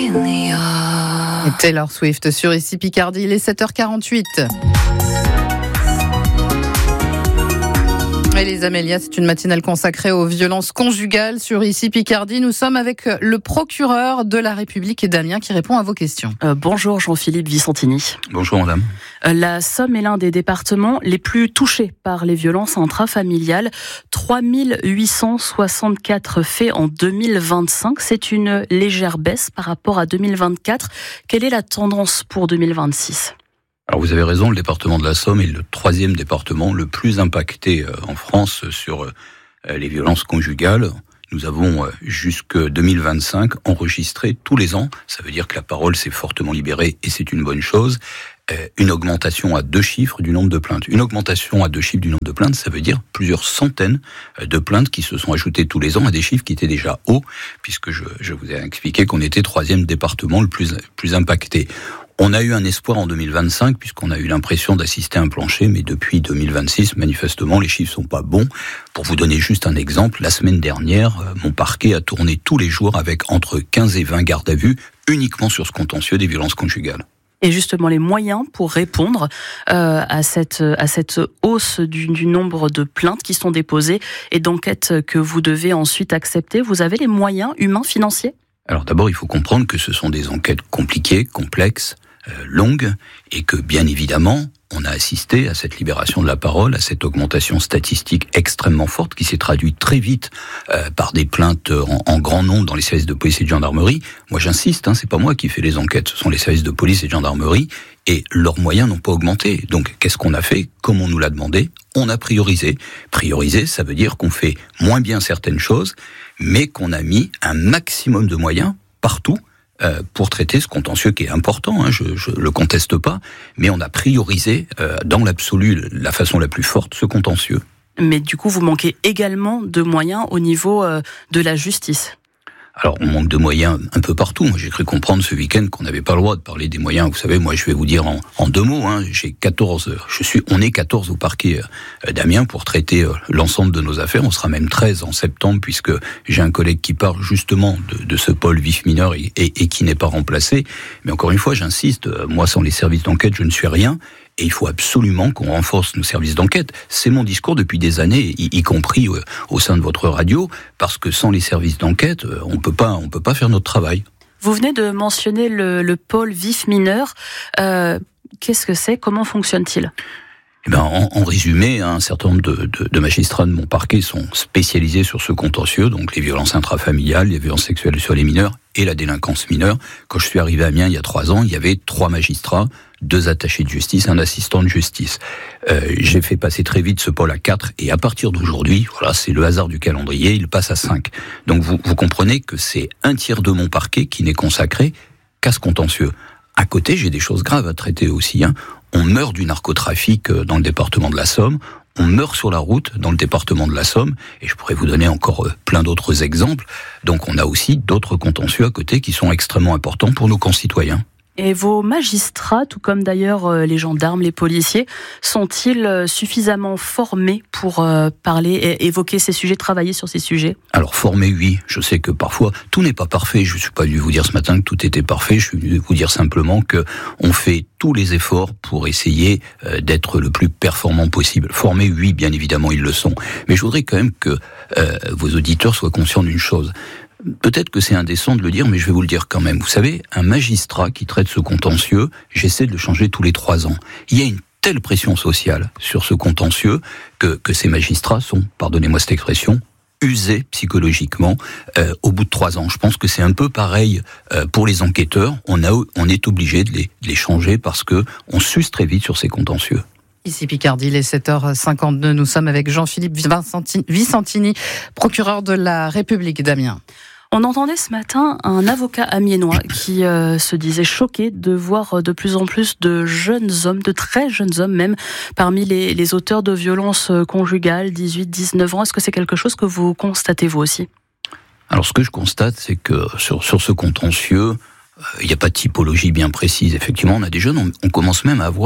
Taylor Swift sur ici Picardie, il est 7h48. Et les Amélias, c'est une matinale consacrée aux violences conjugales sur ici Picardie. Nous sommes avec le procureur de la République d'Amiens qui répond à vos questions. Bonjour Jean-Philippe Vicentini. Bonjour madame. La Somme est l'un des départements les plus touchés par les violences intrafamiliales. 3864 faits en 2025. C'est une légère baisse par rapport à 2024. Quelle est la tendance pour 2026 ? Alors vous avez raison, le département de la Somme est le 3e département le plus impacté en France sur les violences conjugales. Nous avons jusque 2025 enregistré tous les ans, ça veut dire que la parole s'est fortement libérée et c'est une bonne chose, une augmentation à 2 chiffres du nombre de plaintes. Une augmentation à 2 chiffres du nombre de plaintes, ça veut dire plusieurs centaines de plaintes qui se sont ajoutées tous les ans à des chiffres qui étaient déjà hauts, puisque je vous ai expliqué qu'on était 3e département le plus impacté. On a eu un espoir en 2025 puisqu'on a eu l'impression d'assister à un plancher, mais depuis 2026, manifestement, les chiffres sont pas bons. Pour vous donner juste un exemple, la semaine dernière, mon parquet a tourné tous les jours avec entre 15 et 20 gardes à vue uniquement sur ce contentieux des violences conjugales. Et justement, les moyens pour répondre à cette hausse du nombre de plaintes qui sont déposées et d'enquêtes que vous devez ensuite accepter, vous avez les moyens humains, financiers ? Alors d'abord, il faut comprendre que ce sont des enquêtes compliquées, complexes, longues, et que bien évidemment, on a assisté à cette libération de la parole, à cette augmentation statistique extrêmement forte qui s'est traduite très vite par des plaintes en grand nombre dans les services de police et de gendarmerie. Moi j'insiste, c'est pas moi qui fais les enquêtes, ce sont les services de police et de gendarmerie, et leurs moyens n'ont pas augmenté. Donc qu'est-ce qu'on a fait ? Comme on nous l'a demandé, on a priorisé. Prioriser, ça veut dire qu'on fait moins bien certaines choses, mais qu'on a mis un maximum de moyens partout pour traiter ce contentieux qui est important, je le conteste pas, mais on a priorisé dans l'absolu, la façon la plus forte, ce contentieux. Mais du coup, vous manquez également de moyens au niveau de la justice. Alors, on manque de moyens un peu partout. Moi, j'ai cru comprendre ce week-end qu'on n'avait pas le droit de parler des moyens. Vous savez, moi, je vais vous dire en 2 mots, on est 14 au parquet d'Amiens pour traiter l'ensemble de nos affaires. On sera même 13 en septembre puisque j'ai un collègue qui parle justement de ce pôle vif mineur et qui n'est pas remplacé. Mais encore une fois, j'insiste, moi, sans les services d'enquête, je ne suis rien. Et il faut absolument qu'on renforce nos services d'enquête. C'est mon discours depuis des années, y compris au sein de votre radio, parce que sans les services d'enquête, on peut pas faire notre travail. Vous venez de mentionner le pôle vif mineur. Qu'est-ce que c'est ? Comment fonctionne-t-il ? En résumé, un certain nombre de magistrats de mon parquet sont spécialisés sur ce contentieux, donc les violences intrafamiliales, les violences sexuelles sur les mineurs et la délinquance mineure. Quand je suis arrivé à Amiens il y a 3 ans, il y avait 3 magistrats, 2 attachés de justice, un assistant de justice. J'ai fait passer très vite ce pôle à 4 et à partir d'aujourd'hui, voilà, c'est le hasard du calendrier, il passe à 5. Donc vous comprenez que c'est 1/3 de mon parquet qui n'est consacré qu'à ce contentieux. À côté, j'ai des choses graves à traiter aussi. On meurt du narcotrafic dans le département de la Somme, on meurt sur la route dans le département de la Somme, et je pourrais vous donner encore plein d'autres exemples. Donc on a aussi d'autres contentieux à côté qui sont extrêmement importants pour nos concitoyens. Et vos magistrats, tout comme d'ailleurs les gendarmes, les policiers, sont-ils suffisamment formés pour parler et évoquer ces sujets, travailler sur ces sujets ? Alors formés, oui. Je sais que parfois tout n'est pas parfait. Je ne suis pas venu vous dire ce matin que tout était parfait. Je suis venu vous dire simplement que on fait tous les efforts pour essayer d'être le plus performant possible. Formés, oui, bien évidemment, ils le sont. Mais je voudrais quand même que vos auditeurs soient conscients d'une chose. Peut-être que c'est indécent de le dire, mais je vais vous le dire quand même. Vous savez, un magistrat qui traite ce contentieux, j'essaie de le changer tous les 3 ans. Il y a une telle pression sociale sur ce contentieux que ces magistrats sont, pardonnez-moi cette expression, usés psychologiquement au bout de 3 ans. Je pense que c'est un peu pareil pour les enquêteurs. On est obligé de les changer parce que on s'use très vite sur ces contentieux. Ici Picardie, il est 7h52. Nous sommes avec Jean-Philippe Vicentini, procureur de la République d'Amiens. On entendait ce matin un avocat amiénois qui se disait choqué de voir de plus en plus de jeunes hommes, de très jeunes hommes même, parmi les auteurs de violences conjugales, 18-19 ans. Est-ce que c'est quelque chose que vous constatez vous aussi ? Alors ce que je constate, c'est que sur ce contentieux, il n'y a pas de typologie bien précise. Effectivement, on a des jeunes, on commence même à avoir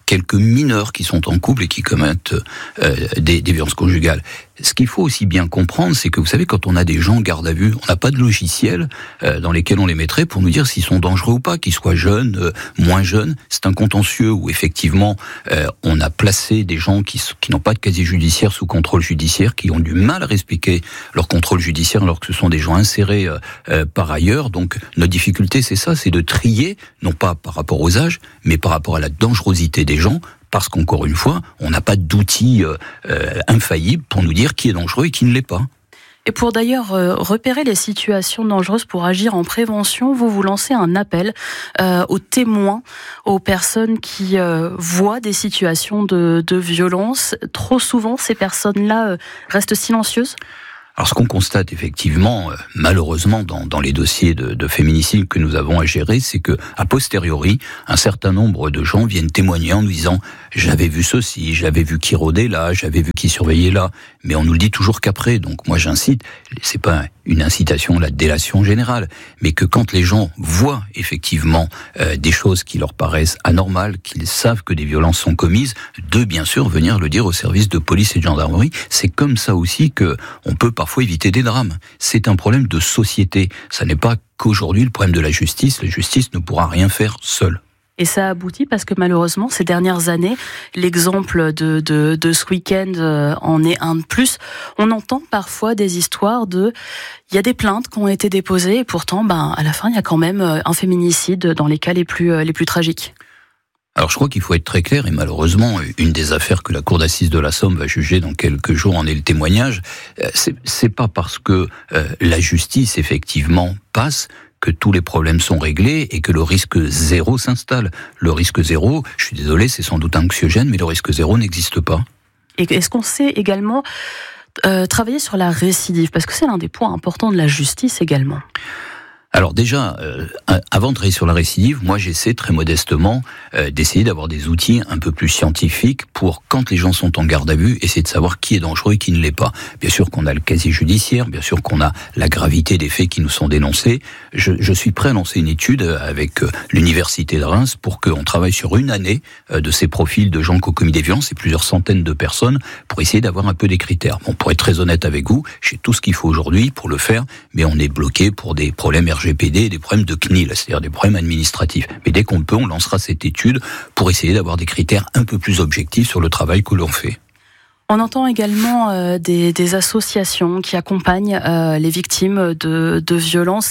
quelques mineurs qui sont en couple et qui commettent des violences conjugales. Ce qu'il faut aussi bien comprendre, c'est que vous savez, quand on a des gens en garde à vue, on n'a pas de logiciel dans lesquels on les mettrait pour nous dire s'ils sont dangereux ou pas, qu'ils soient jeunes, moins jeunes. C'est un contentieux où effectivement on a placé des gens qui n'ont pas de casier judiciaire sous contrôle judiciaire, qui ont du mal à respecter leur contrôle judiciaire alors que ce sont des gens insérés par ailleurs. Donc notre difficulté, c'est ça, c'est de trier, non pas par rapport aux âges, mais par rapport à la dangerosité des gens, parce qu'encore une fois, on n'a pas d'outils infaillibles pour nous dire qui est dangereux et qui ne l'est pas. Et pour d'ailleurs repérer les situations dangereuses pour agir en prévention, vous lancez un appel aux témoins, aux personnes qui voient des situations de violence. Trop souvent, ces personnes-là restent silencieuses. Alors ce qu'on constate effectivement, malheureusement, dans les dossiers de féminicide que nous avons à gérer, c'est que a posteriori, un certain nombre de gens viennent témoigner en nous disant « j'avais vu ceci, j'avais vu qui rôdait là, j'avais vu qui surveillait là », mais on nous le dit toujours qu'après. Donc moi j'incite, c'est pas une incitation à la délation générale, mais que quand les gens voient effectivement des choses qui leur paraissent anormales, qu'ils savent que des violences sont commises, de bien sûr venir le dire au service de police et de gendarmerie. C'est comme ça aussi que on peut parfois éviter des drames. C'est un problème de société. Ça n'est pas qu'aujourd'hui le problème de la justice. La justice ne pourra rien faire seule. Et ça aboutit parce que malheureusement, ces dernières années, l'exemple de ce week-end en est un de plus. On entend parfois des histoires il y a des plaintes qui ont été déposées et pourtant, à la fin, il y a quand même un féminicide dans les cas les plus tragiques. Alors je crois qu'il faut être très clair, et malheureusement, une des affaires que la Cour d'assises de la Somme va juger dans quelques jours en est le témoignage. C'est pas parce que la justice, effectivement, passe que tous les problèmes sont réglés et que le risque zéro s'installe. Le risque zéro, je suis désolé, c'est sans doute anxiogène, mais le risque zéro n'existe pas. Et est-ce qu'on sait également travailler sur la récidive ? Parce que c'est l'un des points importants de la justice également. Alors déjà, avant de travailler sur la récidive, moi j'essaie très modestement d'essayer d'avoir des outils un peu plus scientifiques pour, quand les gens sont en garde à vue, essayer de savoir qui est dangereux et qui ne l'est pas. Bien sûr qu'on a le casier judiciaire, bien sûr qu'on a la gravité des faits qui nous sont dénoncés. Je suis prêt à lancer une étude avec l'université de Reims pour qu'on travaille sur une année de ces profils de gens qui ont commis des violences, et plusieurs centaines de personnes, pour essayer d'avoir un peu des critères. Bon, pour être très honnête avec vous, j'ai tout ce qu'il faut aujourd'hui pour le faire, mais on est bloqué pour des problèmes RGPD et des problèmes de CNIL, c'est-à-dire des problèmes administratifs. Mais dès qu'on peut, on lancera cette étude pour essayer d'avoir des critères un peu plus objectifs sur le travail que l'on fait. On entend également des associations qui accompagnent les victimes de violences.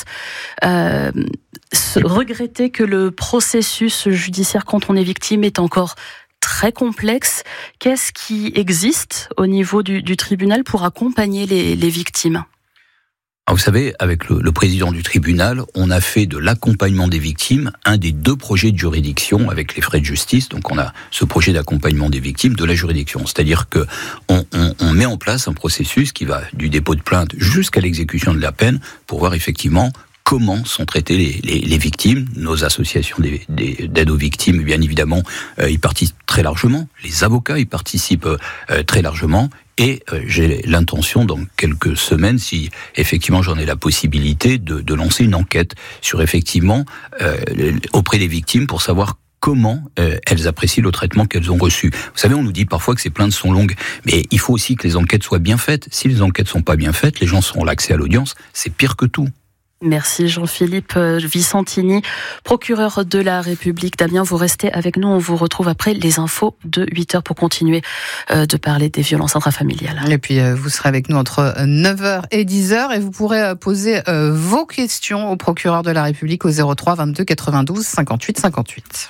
Regretter que le processus judiciaire quand on est victime est encore très complexe. Qu'est-ce qui existe au niveau du tribunal pour accompagner les victimes ? Alors vous savez, avec le président du tribunal, on a fait de l'accompagnement des victimes un des 2 projets de juridiction avec les frais de justice. Donc on a ce projet d'accompagnement des victimes de la juridiction. C'est-à-dire que on met en place un processus qui va du dépôt de plainte jusqu'à l'exécution de la peine pour voir effectivement comment sont traitées les victimes. Nos associations d'aide aux victimes, bien évidemment, y participent très largement. Les avocats y participent très largement. Et j'ai l'intention, dans quelques semaines, si effectivement j'en ai la possibilité, de lancer une enquête sur effectivement auprès des victimes pour savoir comment elles apprécient le traitement qu'elles ont reçu. Vous savez, on nous dit parfois que ces plaintes sont longues, mais il faut aussi que les enquêtes soient bien faites. Si les enquêtes sont pas bien faites, les gens auront l'accès à l'audience, c'est pire que tout. Merci Jean-Philippe Vicentini, procureur de la République. Damien, vous restez avec nous. On vous retrouve après les infos de 8h pour continuer de parler des violences intrafamiliales. Et puis, vous serez avec nous entre 9h et 10h et vous pourrez poser vos questions au procureur de la République au 03 22 92 58 58.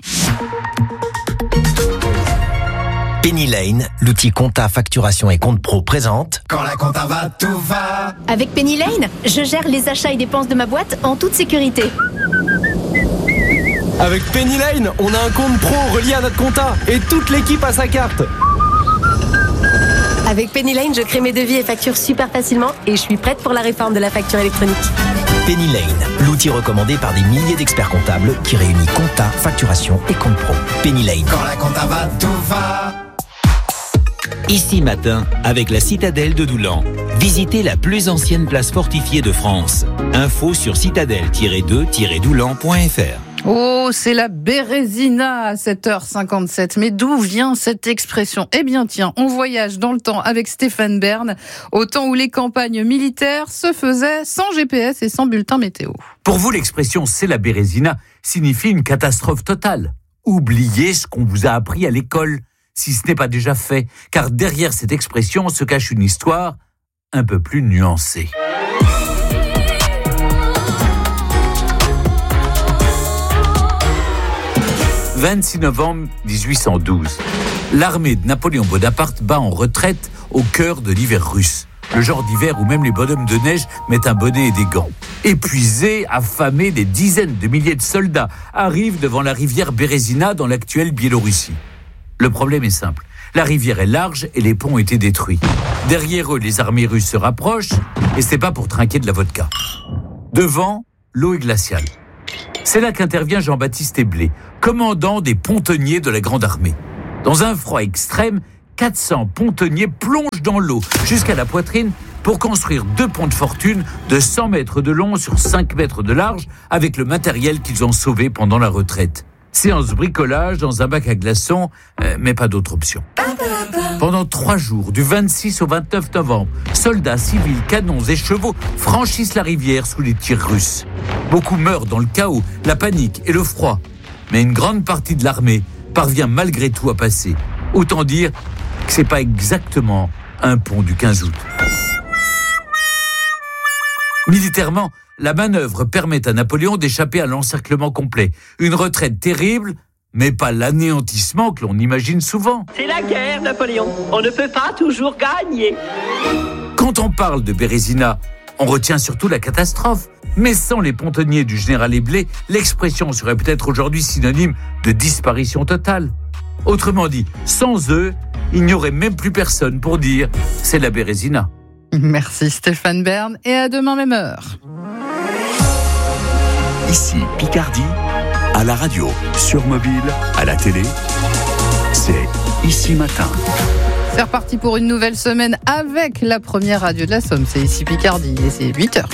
Penny Lane, l'outil compta, facturation et compte pro présente. Quand la compta va, tout va. Avec Penny Lane, je gère les achats et dépenses de ma boîte en toute sécurité. Avec Penny Lane, on a un compte pro relié à notre compta et toute l'équipe a sa carte. Avec Penny Lane, je crée mes devis et factures super facilement et je suis prête pour la réforme de la facture électronique. Penny Lane, l'outil recommandé par des milliers d'experts comptables qui réunit compta, facturation et compte pro. Penny Lane. Quand la compta va, tout va. Ici matin, avec la citadelle de Doulan. Visitez la plus ancienne place fortifiée de France. Info sur citadelle-2-doulan.fr. Oh, c'est la Bérésina à 7h57. Mais d'où vient cette expression ? Eh bien, tiens, on voyage dans le temps avec Stéphane Bern, au temps où les campagnes militaires se faisaient sans GPS et sans bulletin météo. Pour vous, l'expression « c'est la Bérésina » signifie une catastrophe totale. Oubliez ce qu'on vous a appris à l'école, si ce n'est pas déjà fait, car derrière cette expression se cache une histoire un peu plus nuancée. « 26 novembre 1812. L'armée de Napoléon Bonaparte bat en retraite au cœur de l'hiver russe. Le genre d'hiver où même les bonhommes de neige mettent un bonnet et des gants. Épuisés, affamés, des dizaines de milliers de soldats arrivent devant la rivière Bérésina dans l'actuelle Biélorussie. Le problème est simple. La rivière est large et les ponts étaient détruits. Derrière eux, les armées russes se rapprochent et c'est pas pour trinquer de la vodka. Devant, l'eau est glaciale. C'est là qu'intervient Jean-Baptiste Eblé, commandant des pontonniers de la Grande Armée. Dans un froid extrême, 400 pontonniers plongent dans l'eau jusqu'à la poitrine pour construire 2 ponts de fortune de 100 mètres de long sur 5 mètres de large avec le matériel qu'ils ont sauvé pendant la retraite. Séance bricolage dans un bac à glaçons, mais pas d'autre option. Pendant 3 jours, du 26 au 29 novembre, soldats, civils, canons et chevaux franchissent la rivière sous les tirs russes. Beaucoup meurent dans le chaos, la panique et le froid. Mais une grande partie de l'armée parvient malgré tout à passer. Autant dire que c'est pas exactement un pont du 15 août. Militairement, la manœuvre permet à Napoléon d'échapper à l'encerclement complet. Une retraite terrible, mais pas l'anéantissement que l'on imagine souvent. C'est la guerre, Napoléon. On ne peut pas toujours gagner. Quand on parle de Bérésina, on retient surtout la catastrophe. Mais sans les pontonniers du général Eblé, l'expression serait peut-être aujourd'hui synonyme de disparition totale. Autrement dit, sans eux, il n'y aurait même plus personne pour dire « c'est la Bérésina ». Merci Stéphane Bern et à demain même heure. Ici Picardie, à la radio, sur mobile, à la télé, c'est Ici Matin. C'est reparti pour une nouvelle semaine avec la première radio de la Somme. C'est Ici Picardie et c'est 8h.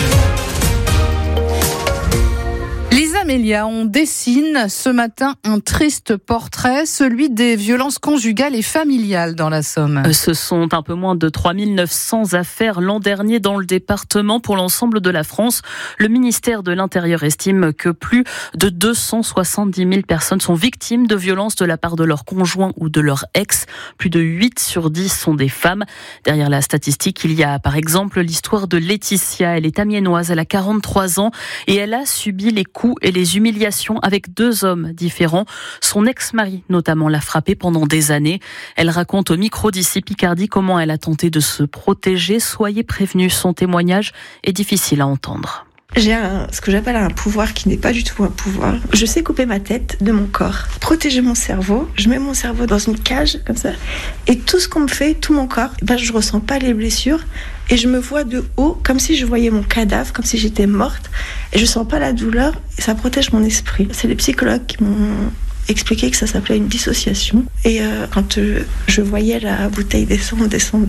Amélia, on dessine ce matin un triste portrait, celui des violences conjugales et familiales dans la Somme. Ce sont un peu moins de 3900 affaires l'an dernier dans le département pour l'ensemble de la France. Le ministère de l'Intérieur estime que plus de 270 000 personnes sont victimes de violences de la part de leur conjoint ou de leur ex. Plus de 8 sur 10 sont des femmes. Derrière la statistique, il y a par exemple l'histoire de Laetitia. Elle est amiénoise, elle a 43 ans et elle a subi les coups et les humiliations avec 2 hommes différents. Son ex-mari, notamment, l'a frappée pendant des années. Elle raconte au micro d'Ici Picardie comment elle a tenté de se protéger. Soyez prévenus, son témoignage est difficile à entendre. J'ai ce que j'appelle un pouvoir qui n'est pas du tout un pouvoir. Je sais couper ma tête de mon corps, protéger mon cerveau. Je mets mon cerveau dans une cage comme ça. Et tout ce qu'on me fait, tout mon corps, je ressens pas les blessures. Et je me vois de haut, comme si je voyais mon cadavre, comme si j'étais morte. Et je sens pas la douleur. Et ça protège mon esprit. C'est les psychologues qui m'ont expliqué que ça s'appelait une dissociation. Et quand je voyais la bouteille descendre,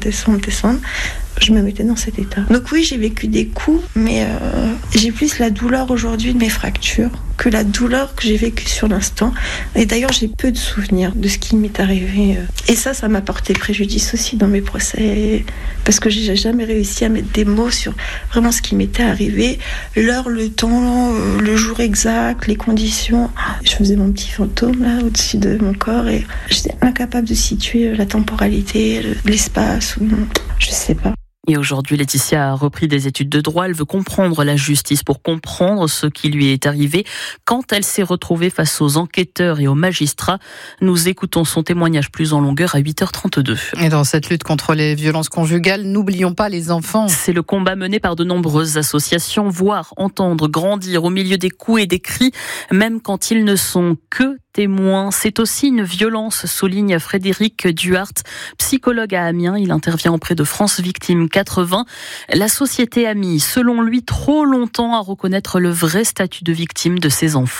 je me mettais dans cet état. Donc oui, j'ai vécu des coups, mais j'ai plus la douleur aujourd'hui de mes fractures que la douleur que j'ai vécue sur l'instant. Et d'ailleurs, j'ai peu de souvenirs de ce qui m'est arrivé. Et ça m'a porté préjudice aussi dans mes procès, parce que j'ai jamais réussi à mettre des mots sur vraiment ce qui m'était arrivé, l'heure, le temps, le jour exact, les conditions. Je faisais mon petit fantôme là au-dessus de mon corps et j'étais incapable de situer la temporalité, l'espace, je sais pas. Et aujourd'hui, Laetitia a repris des études de droit. Elle veut comprendre la justice pour comprendre ce qui lui est arrivé quand elle s'est retrouvée face aux enquêteurs et aux magistrats. Nous écoutons son témoignage plus en longueur à 8h32. Et dans cette lutte contre les violences conjugales, n'oublions pas les enfants. C'est le combat mené par de nombreuses associations. Voir, entendre, grandir au milieu des coups et des cris, même quand ils ne sont que témoins. C'est aussi une violence, souligne Frédéric Duhart, psychologue à Amiens. Il intervient auprès de France Victimes 80. La société a mis, selon lui, trop longtemps à reconnaître le vrai statut de victime de ses enfants.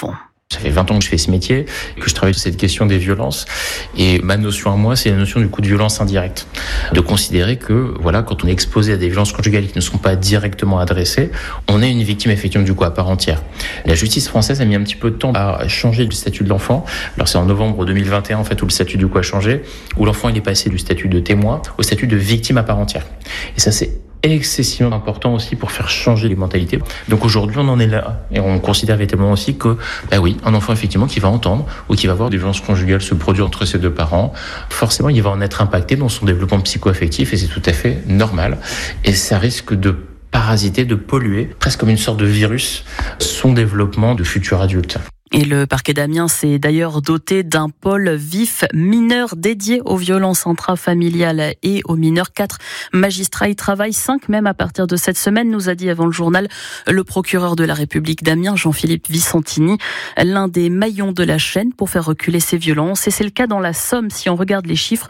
Ça fait 20 ans que je fais ce métier, que je travaille sur cette question des violences. Et ma notion à moi, c'est la notion du coup de violence indirecte. De considérer que, voilà, quand on est exposé à des violences conjugales qui ne sont pas directement adressées, on est une victime effectivement du coup à part entière. La justice française a mis un petit peu de temps à changer le statut de l'enfant. Alors c'est en novembre 2021 en fait où le statut du coup a changé, où l'enfant il est passé du statut de témoin au statut de victime à part entière. Et ça c'est excessivement important aussi pour faire changer les mentalités. Donc aujourd'hui, on en est là et on considère véritablement aussi que, oui, un enfant effectivement qui va entendre ou qui va voir des violences conjugales se produire entre ses deux parents, forcément, il va en être impacté dans son développement psycho-affectif et c'est tout à fait normal. Et ça risque de parasiter, de polluer, presque comme une sorte de virus, son développement de futur adulte. Et le parquet d'Amiens s'est d'ailleurs doté d'un pôle vif mineur dédié aux violences intrafamiliales et aux mineurs. 4 magistrats y travaillent, 5 même à partir de cette semaine, nous a dit avant le journal le procureur de la République d'Amiens, Jean-Philippe Vicentini, l'un des maillons de la chaîne pour faire reculer ces violences. Et c'est le cas dans la Somme si on regarde les chiffres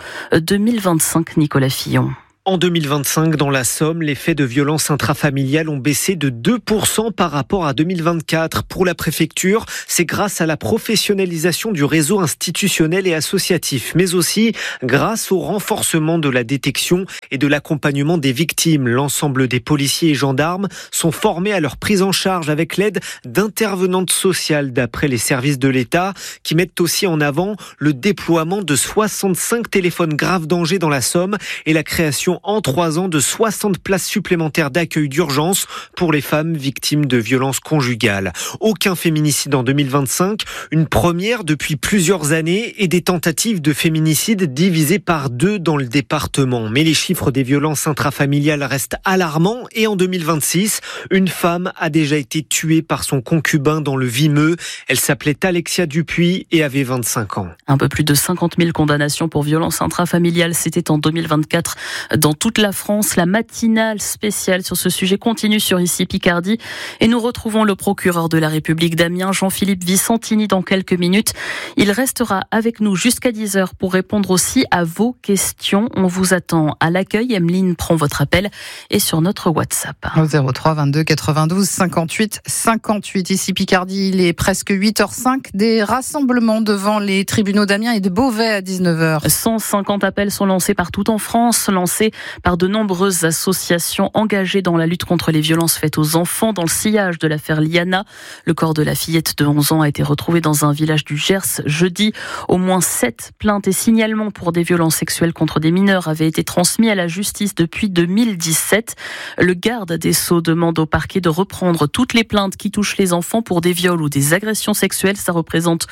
2025, Nicolas Fillon. En 2025, dans la Somme, les faits de violences intrafamiliales ont baissé de 2% par rapport à 2024. Pour la préfecture, c'est grâce à la professionnalisation du réseau institutionnel et associatif, mais aussi grâce au renforcement de la détection et de l'accompagnement des victimes. L'ensemble des policiers et gendarmes sont formés à leur prise en charge avec l'aide d'intervenantes sociales, d'après les services de l'État, qui mettent aussi en avant le déploiement de 65 téléphones grave danger dans la Somme et la création en 3 ans de 60 places supplémentaires d'accueil d'urgence pour les femmes victimes de violences conjugales. Aucun féminicide en 2025, une première depuis plusieurs années et des tentatives de féminicide divisées par 2 dans le département. Mais les chiffres des violences intrafamiliales restent alarmants et en 2026, une femme a déjà été tuée par son concubin dans le Vimeux. Elle s'appelait Alexia Dupuis et avait 25 ans. Un peu plus de 50 000 condamnations pour violences intrafamiliales, c'était en 2024. Dans toute la France, la matinale spéciale sur ce sujet continue sur Ici Picardie et nous retrouvons le procureur de la République d'Amiens, Jean-Philippe Vicentini, dans quelques minutes. Il restera avec nous jusqu'à 10h pour répondre aussi à vos questions. On vous attend à l'accueil. Emeline prend votre appel et sur notre WhatsApp. Au 03 22 92 58 58. Ici Picardie, il est presque 8h05. Des rassemblements devant les tribunaux d'Amiens et de Beauvais à 19h. 150 appels sont lancés partout en France, lancés par de nombreuses associations engagées dans la lutte contre les violences faites aux enfants. Dans le sillage de l'affaire Liana, le corps de la fillette de 11 ans a été retrouvé dans un village du Gers jeudi. Au moins 7 plaintes et signalements pour des violences sexuelles contre des mineurs avaient été transmis à la justice depuis 2017. Le garde des Sceaux demande au parquet de reprendre toutes les plaintes qui touchent les enfants pour des viols ou des agressions sexuelles. Ça représente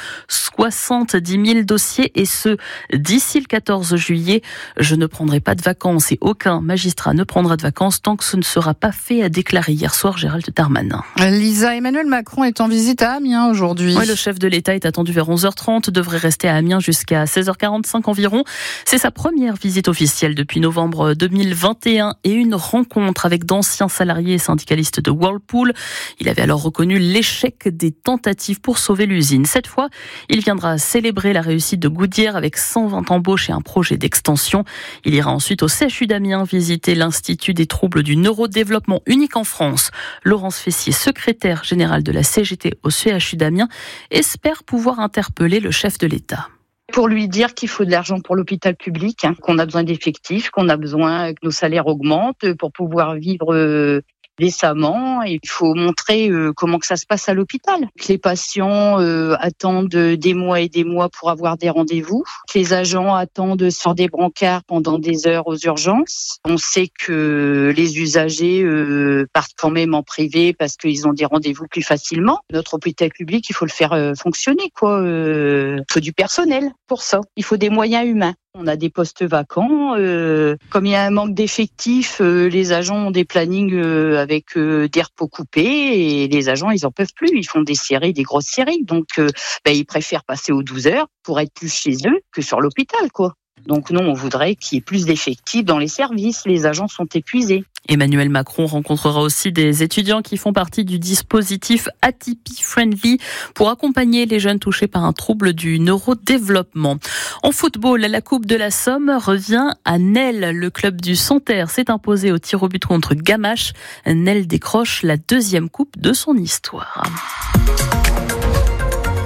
70 000 dossiers et ce, d'ici le 14 juillet. Je ne prendrai pas de vacances et aucun magistrat ne prendra de vacances tant que ce ne sera pas fait, a déclaré hier soir Gérald Darmanin. Lisa, Emmanuel Macron est en visite à Amiens aujourd'hui. Oui, le chef de l'État est attendu vers 11h30, devrait rester à Amiens jusqu'à 16h45 environ. C'est sa première visite officielle depuis novembre 2021 et une rencontre avec d'anciens salariés et syndicalistes de Whirlpool. Il avait alors reconnu l'échec des tentatives pour sauver l'usine. Cette fois, il viendra célébrer la réussite de Goodyear avec 120 embauches et un projet d'extension. Il ira ensuite au CHU d'Amiens visiter l'Institut des troubles du neurodéveloppement unique en France. Laurence Fessier, secrétaire générale de la CGT au CHU d'Amiens, espère pouvoir interpeller le chef de l'État. Pour lui dire qu'il faut de l'argent pour l'hôpital public, qu'on a besoin d'effectifs, qu'on a besoin que nos salaires augmentent pour pouvoir vivre décemment. Et il faut montrer comment que ça se passe à l'hôpital. Que les patients attendent des mois et des mois pour avoir des rendez-vous. Que les agents attendent sur des brancards pendant des heures aux urgences. On sait que les usagers partent quand même en privé parce qu'ils ont des rendez-vous plus facilement. Notre hôpital public, il faut le faire fonctionner, quoi. Il faut du personnel pour ça. Il faut des moyens humains. On a des postes vacants. Comme il y a un manque d'effectifs, les agents ont des plannings avec des repos coupés et les agents, ils en peuvent plus. Ils font des séries, des grosses séries. Donc, ils préfèrent passer aux 12 heures pour être plus chez eux que sur l'hôpital, quoi. Donc, nous, on voudrait qu'il y ait plus d'effectifs dans les services. Les agents sont épuisés. Emmanuel Macron rencontrera aussi des étudiants qui font partie du dispositif Atypie Friendly pour accompagner les jeunes touchés par un trouble du neurodéveloppement. En football, la Coupe de la Somme revient à Nesle. Le club du Santerre s'est imposé au tir au but contre Gamache. Nesle décroche la 2e coupe de son histoire.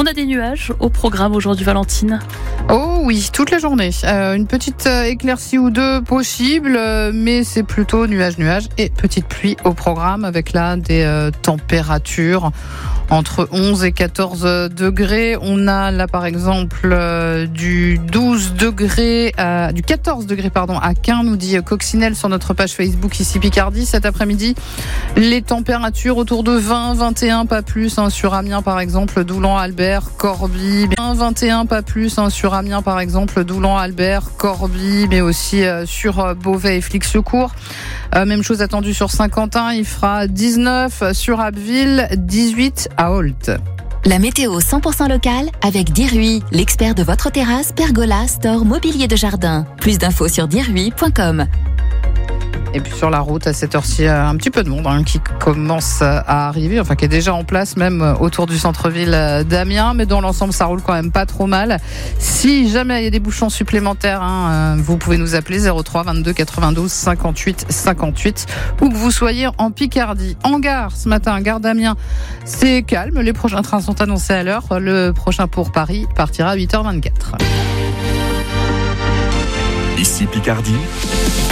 On a des nuages au programme aujourd'hui, Valentine. Oh oui, toute la journée. Une petite éclaircie ou deux possible, mais c'est plutôt nuages et petite pluie au programme avec là des températures entre 11 et 14 degrés. On a là par exemple du 12 degrés, du 14 degrés à Caen, nous dit Coccinelle sur notre page Facebook ici Picardie cet après-midi. Les températures autour de 20, 21, pas plus sur Amiens par exemple, Doulan, Albert, Corbie. 21, pas plus sur Amiens par exemple, Doulan, Albert, Corbie, mais aussi sur Beauvais et Flix-le-Court. Même chose attendue sur Saint-Quentin, il fera 19 sur Abbeville, 18 à Holt. La météo 100% locale avec Dirui, l'expert de votre terrasse, pergola, store, mobilier de jardin. Plus d'infos sur dirui.com. Et puis sur la route, à cette heure-ci, un petit peu de monde qui commence à arriver, enfin qui est déjà en place même autour du centre-ville d'Amiens, mais dans l'ensemble, ça roule quand même pas trop mal. Si jamais il y a des bouchons supplémentaires, vous pouvez nous appeler 03 22 92 58 58, ou que vous soyez en Picardie. En gare, ce matin, gare d'Amiens, c'est calme, les prochains trains sont annoncés à l'heure. Le prochain pour Paris partira à 8h24. Ici Picardie.